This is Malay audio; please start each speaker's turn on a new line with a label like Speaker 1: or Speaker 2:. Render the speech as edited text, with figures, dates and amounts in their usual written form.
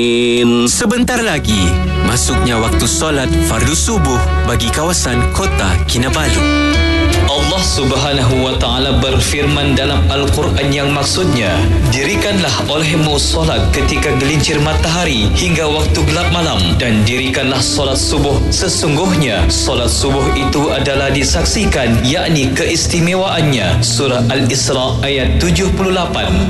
Speaker 1: Sebentar lagi, masuknya waktu solat fardu subuh bagi kawasan Kota Kinabalu.
Speaker 2: Allah Subhanahu wa Ta'ala berfirman dalam Al-Quran yang maksudnya, dirikanlah olehmu solat ketika gelincir matahari hingga waktu gelap malam, dan dirikanlah solat subuh. Sesungguhnya solat subuh itu adalah disaksikan, yakni keistimewaannya. Surah Al-Isra ayat 78.